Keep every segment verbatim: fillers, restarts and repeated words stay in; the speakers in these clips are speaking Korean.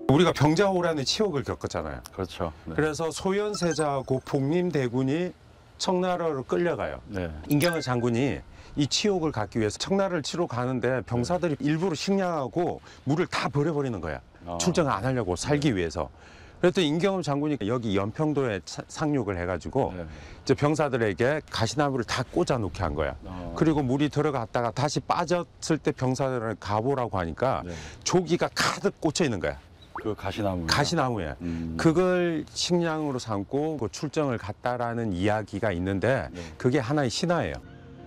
우리가 병자호란의 치욕을 겪었잖아요. 그렇죠. 네. 그래서 소현세자하고 복림대군이 청나라로 끌려가요. 네. 임경을 장군이 이 치욕을 갖기 위해서 청나라를 치러 가는데 병사들이 일부러 식량하고 물을 다 버려버리는 거야. 아. 출정을 안 하려고 살기 위해서. 그랬더니 임경업 장군이 여기 연평도에 차- 상륙을 해가지고 네. 이제 병사들에게 가시나무를 다 꽂아 놓게 한 거야. 아. 그리고 물이 들어갔다가 다시 빠졌을 때 병사들을 가보라고 하니까 네. 조기가 가득 꽂혀 있는 거야. 그 가시나무. 가시나무에. 음. 그걸 식량으로 삼고 그 출정을 갔다라는 이야기가 있는데 네. 그게 하나의 신화예요.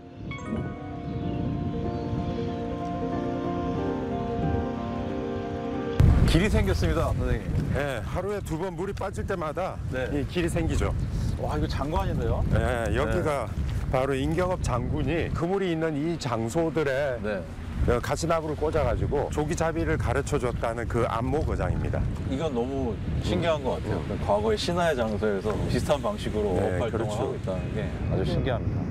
길이 생겼습니다, 선생님. 네, 하루에 두 번 물이 빠질 때마다 네. 이 길이 생기죠. 와, 이거 장관인데요? 네, 여기가 바로 임경업 장군이 그물이 있는 이 장소들에 네. 가시나무를 꽂아가지고 조기잡이를 가르쳐줬다는 그 안목어장입니다. 이건 너무 신기한 것 같아요. 그 과거의 신화의 장소에서 비슷한 방식으로 네, 어업 활동을 그렇죠. 하고 있다는 게 아주 신기합니다.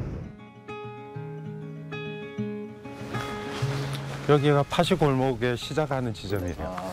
여기가 파시골목에 시작하는 지점이에요. 아,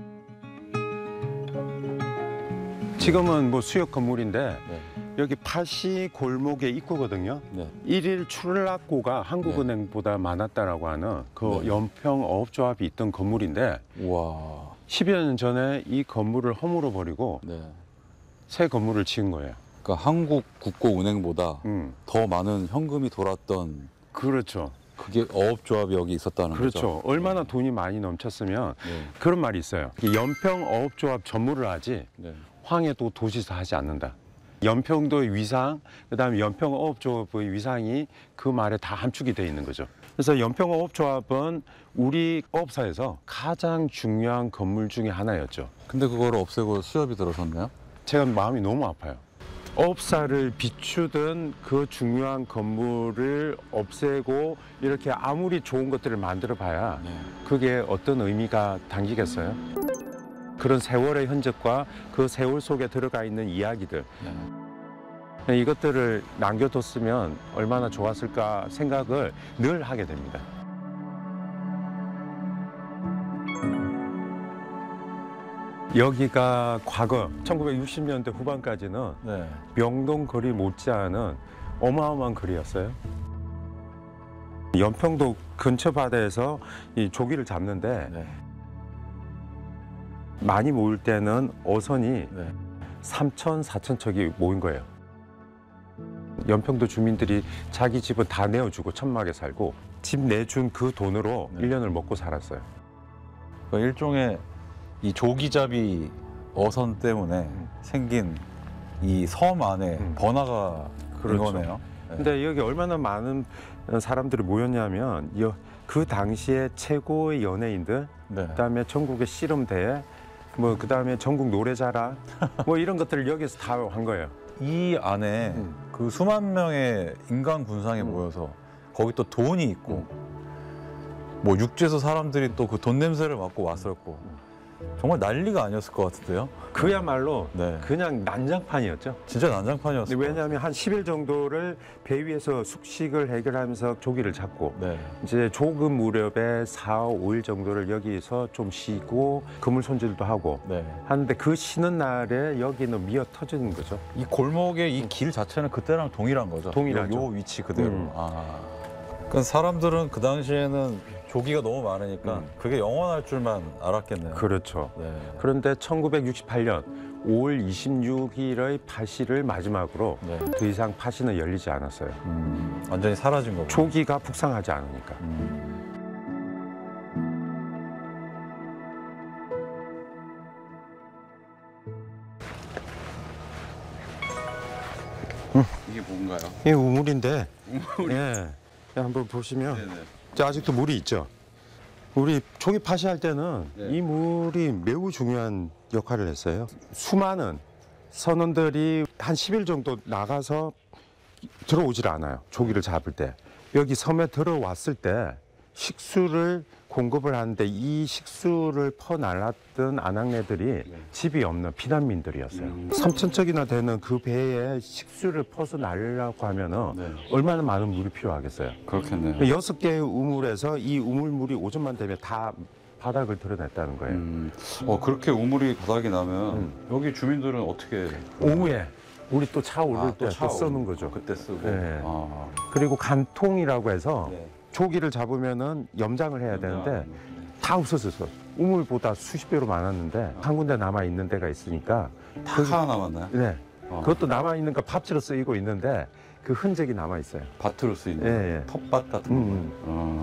지금은 뭐 수역 건물인데 네. 여기 파시 골목의 입구거든요. 네. 일일 출납고가 한국은행보다 많았다라고 하는 그 네. 연평 어업조합이 있던 건물인데 우와. 십여 년 전에 이 건물을 허물어 버리고 네. 새 건물을 지은 거예요. 그러니까 한국 국고은행보다 음, 더 많은 현금이 돌았던 그렇죠. 그게 어업조합이 여기 있었다는 그렇죠. 거죠. 얼마나 돈이 많이 넘쳤으면 네. 그런 말이 있어요. 이 연평 어업조합 전무를 하지 네. 황해도 도시에서 하지 않는다. 연평도의 위상, 그다음에 연평 어업조합의 위상이 그 말에 다 함축이 되어 있는 거죠. 그래서 연평 어업조합은 우리 어업사에서 가장 중요한 건물 중에 하나였죠. 근데 그거를 없애고 수협이 들어섰네요? 제가 마음이 너무 아파요. 어업사를 비추던 그 중요한 건물을 없애고 이렇게 아무리 좋은 것들을 만들어 봐야 네. 그게 어떤 의미가 담기겠어요? 그런 세월의 흔적과 그 세월 속에 들어가 있는 이야기들, 네. 이것들을 남겨뒀으면 얼마나 좋았을까 생각을 늘 하게 됩니다. 여기가 과거 천구백육십 년대 후반까지는 네. 명동 거리 못지않은 어마어마한 거리였어요. 연평도 근처 바다에서 이 조기를 잡는데 네. 많이 모일 때는 어선이 네. 삼천, 사천 척이 모인 거예요. 연평도 주민들이 자기 집은 다 내어주고 천막에 살고 집 내준 그 돈으로 네. 일 년을 먹고 살았어요. 그러니까 일종의 이 조기잡이 어선 때문에 음. 생긴 이 섬 안에 음. 번화가 된 그렇죠. 거네요. 네. 근데 여기 얼마나 많은 사람들이 모였냐면 여- 그 당시에 최고의 연예인들, 네. 그다음에 전국의 씨름대회, 뭐 그다음에 전국 노래자랑 뭐 이런 것들을 여기서 다 한 거예요. 이 안에 음. 그 수만 명의 인간 군상이 음. 모여서 거기 또 돈이 있고 뭐 육지에서 사람들이 또 그 돈 냄새를 맡고 왔었고 정말 난리가 아니었을 것 같은데요. 그야말로 네. 그냥 난장판이었죠. 진짜 난장판이었어요. 왜냐하면 한 십 일 정도를 배 위에서 숙식을 해결하면서 조기를 잡고 네. 이제 조금 무렵에 사, 오 일 정도를 여기서 좀 쉬고 그물 손질도 하고 네. 하는데 그 쉬는 날에 여기는 미어 터지는 거죠. 이 골목의 이 길 자체는 그때랑 동일한 거죠. 동일하죠. 요, 요 위치 그대로. 음. 아. 그러니까 사람들은 그 당시에는 조기가 너무 많으니까 음. 그게 영원할 줄만 알았겠네요. 그렇죠. 네. 그런데 천구백육십팔 년 오월 이십육 일의 파시를 마지막으로 네. 더 이상 파시는 열리지 않았어요. 음, 완전히 사라진 거고. 조기가 북상하지 않으니까. 음. 이게 뭔가요? 이 우물인데, 예, 한번 보시면 네네. 자, 아직도 물이 있죠. 우리 조기 파시할 때는 네. 이 물이 매우 중요한 역할을 했어요. 수많은 선원들이 한 십 일 정도 나가서 들어오질 않아요. 조기를 잡을 때. 여기 섬에 들어왔을 때 식수를 공급을 하는데 이 식수를 퍼날랐던 아낙네들이 집이 없는 피난민들이었어요. 삼천 척이나 되는 그 배에 식수를 퍼서 날리려고 하면은 네. 얼마나 많은 물이 필요하겠어요. 그렇겠네요. 여섯 개의 우물에서 이 우물물이 오전만 되면 다 바닥을 드러냈다는 거예요. 음. 어 그렇게 우물이 바닥이 나면 음. 여기 주민들은 어떻게 오후에 우리 또 차 오를 아, 때 차 또 써는 오는 거죠. 그때 쓰고. 네. 아. 그리고 간통이라고 해서 네. 조기를 잡으면은 염장을 해야 되는데 다 없어졌어. 우물보다 수십 배로 많았는데 한 군데 남아 있는 데가 있으니까 다 거기- 하나 남았나요? 네. 어. 그것도 남아 있는 거 밭으로 쓰이고 있는데 그 흔적이 남아 있어요. 밭으로 쓰이는 예, 예. 텃밭 같은 거. 음. 어.